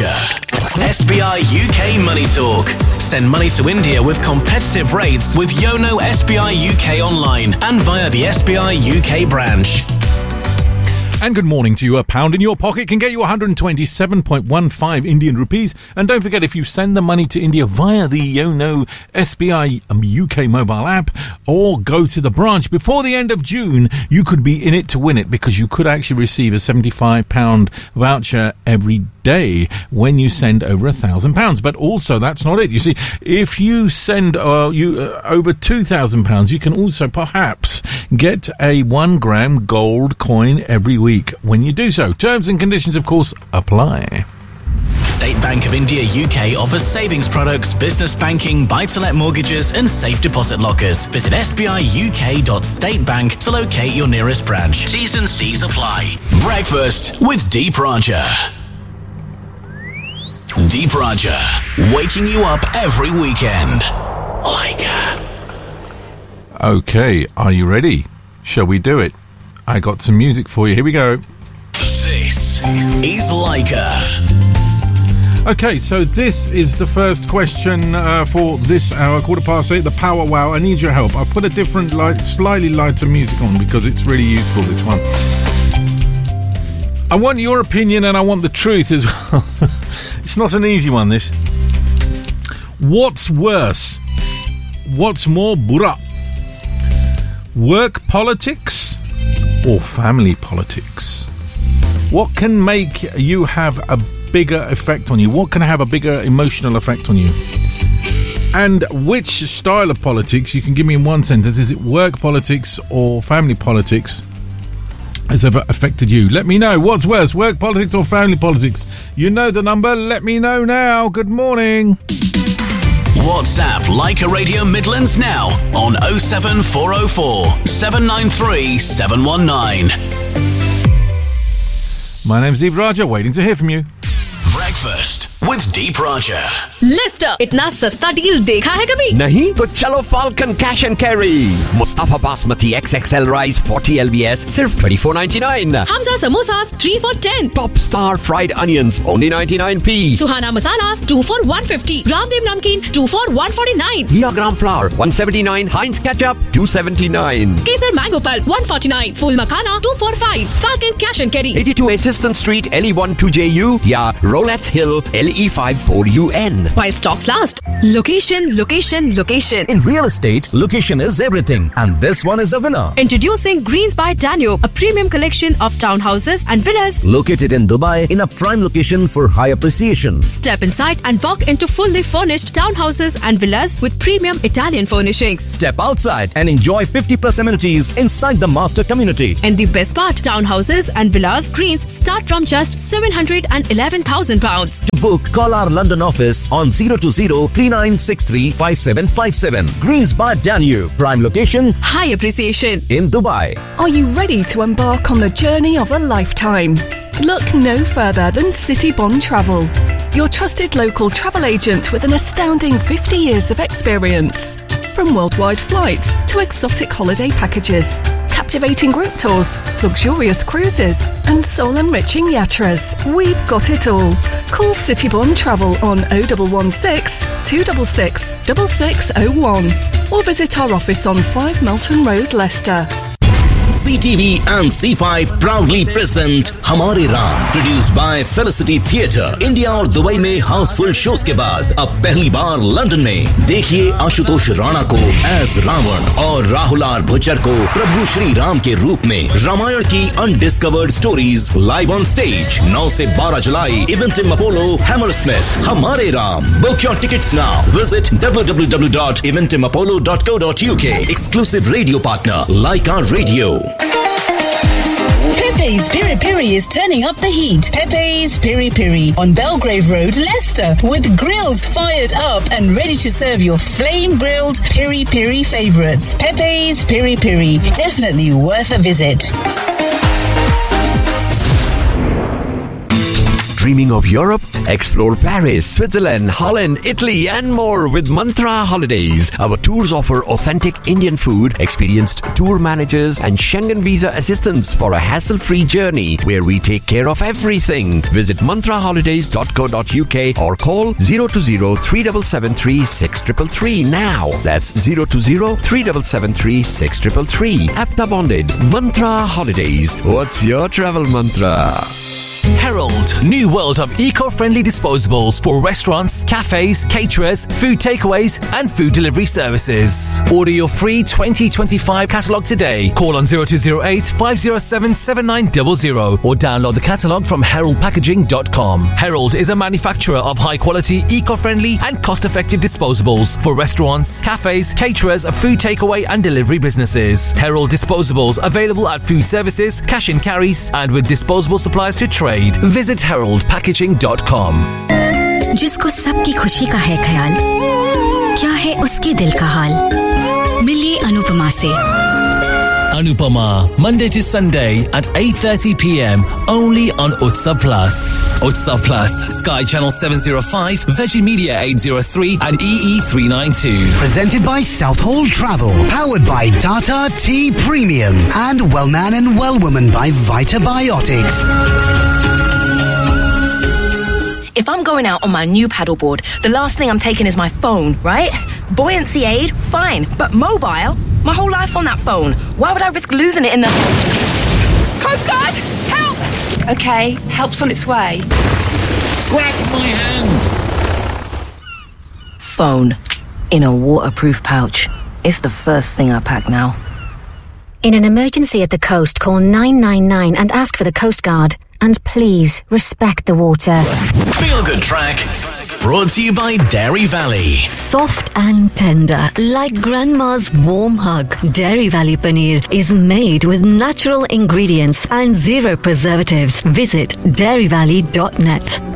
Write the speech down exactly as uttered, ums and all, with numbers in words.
Raja. S B I U K Money Talk. Send money to India with competitive rates with Yono S B I U K online and via the S B I U K branch. And good morning to you. A pound in your pocket can get you one hundred twenty-seven point one five Indian rupees. And don't forget, if you send the money to India via the Yono S B I U K mobile app or go to the branch before the end of June, you could be in it to win it, because you could actually receive a seventy-five pound voucher every day when you send over a thousand pounds. But also, that's not it. You see, if you send uh, you uh, over two thousand pounds, you can also perhaps get a one gram gold coin every week when you do so. Terms and conditions, of course, apply. State Bank of India U K offers savings products, business banking, buy-to-let mortgages and safe deposit lockers. Visit s b i u k dot state bank to locate your nearest branch. T's and C's apply. Breakfast with Deep Raja. Deep Raja, waking you up every weekend. Laika. Okay, are you ready? Shall we do it? I got some music for you. Here we go. This is Laika. Okay, so this is the first question uh, for this hour, quarter past eight, the Power Wow. I need your help. I've put a different, light, slightly lighter music on because it's really useful, this one. I want your opinion and I want the truth as well. It's not an easy one, this. What's worse? What's more bura? Work politics or family politics? What can make you have a bigger effect on you? What can have a bigger emotional effect on you? And which style of politics, you can give me in one sentence, is it work politics or family politics has ever affected you? Let me know. What's worse, work politics or family politics? You know the number. Let me know now. Good morning. WhatsApp Laika Radio Midlands now on oh seven four oh four, seven nine three, seven one nine. My name's Deep Raja, waiting to hear from you. Breakfast with Deep Raja. Lister, इतना सस्ता deal देखा है कभी? नहीं तो चलो Falcon Cash and Carry. Mustafa Basmati X X L Rice forty L B S सिर्फ twenty-four ninety-nine. Hamza Samosas three for ten. Top Star Fried Onions only ninety-nine p. Suhana Masalas two for one fifty. Ramdev Namkeen two for one forty-nine. Ria Gram Flour one seventy-nine. Heinz Ketchup two seventy-nine. Kesar Mango Pulp one forty-nine. Full Makhana two for five. Falcon Cash and Carry. eighty-two Assistant Street L E one two J U या Rolettes Hill L E five four U N. While stocks last. Location, location, location. In real estate, location is everything. And this one is a winner. Introducing Greens by Danube, a premium collection of townhouses and villas located in Dubai in a prime location for high appreciation. Step inside and walk into fully furnished townhouses and villas with premium Italian furnishings. Step outside and enjoy fifty plus amenities inside the master community. And the best part, townhouses and villas Greens start from just seven hundred eleven thousand pounds. To book, call our London office on zero two zero, three nine six three, five seven five seven. Greens by Danube. Prime location. High appreciation. In Dubai. Are you ready to embark on the journey of a lifetime? Look no further than City Bond Travel. Your trusted local travel agent with an astounding fifty years of experience. From worldwide flights to exotic holiday packages, captivating group tours, luxurious cruises, and soul-enriching yatras, we've got it all. Call City Bond Travel on oh one one six, two six six, six six oh one or visit our office on five Melton Road, Leicester. C T V and C five proudly present हमारे Ram, produced by Felicity Theatre. India और Dubai में Housefull shows के बाद अब पहली बार London में देखिए आशुतोष राणा को एज रावण और राहुल आर भुच्चर को प्रभु श्री राम के रूप में रामायण की undiscovered stories live on stage नौ से बारह जुलाई इवेंटिम अपोलो हैमरस्मिथ. हमारे Ram. Book your tickets now. Visit w w w dot eventim apollo dot co dot u k. Exclusive radio partner Laika Radio. Pepe's Piri Piri is turning up the heat. Pepe's Piri Piri on Belgrave Road, Leicester, with grills fired up and ready to serve your flame-grilled Piri Piri favourites. Pepe's Piri Piri, definitely worth a visit. Dreaming of Europe? Explore Paris, Switzerland, Holland, Italy and more with Mantra Holidays. Our tours offer authentic Indian food, experienced tour managers and Schengen visa assistance for a hassle-free journey where we take care of everything. Visit mantra holidays dot co dot uk or call zero two zero, three seven seven three, six three three now. That's zero two zero, three seven seven three, six three three. Apta bonded. Mantra Holidays. What's your travel mantra? Herald, new world of eco-friendly disposables for restaurants, cafes, caterers, food takeaways and food delivery services. Order your free twenty twenty-five catalogue today. Call on zero two zero eight, five zero seven, seven nine zero zero or download the catalogue from herald packaging dot com. Herald is a manufacturer of high-quality, eco-friendly and cost-effective disposables for restaurants, cafes, caterers, food takeaway and delivery businesses. Herald disposables available at food services, cash and carries and with disposable supplies to trade. Visit herald packaging dot com. जिसको सबकी खुशी का है ख्याल, क्या है उसके दिल का हाल? मिलिए अनुपमा से. Anupama, Monday to Sunday at eight thirty p.m. only on Utsav Plus. Utsav Plus, Sky Channel seven oh five, Veggie Media eight oh three and E E three ninety-two. Presented by Southall Travel, powered by Tata Tea Premium and Wellman and Wellwoman by Vitabiotics. If I'm going out on my new paddleboard, the last thing I'm taking is my phone, right? Buoyancy aid, fine. But mobile? My whole life's on that phone. Why would I risk losing it in the... Coast Guard! Help! Okay, help's on its way. Grab my hand! Phone. In a waterproof pouch. It's the first thing I pack now. In an emergency at the coast, call nine nine nine and ask for the Coast Guard. And please, respect the water. Feel Good Track, brought to you by Dairy Valley. Soft and tender, like Grandma's warm hug. Dairy Valley Paneer is made with natural ingredients and zero preservatives. Visit dairy valley dot net.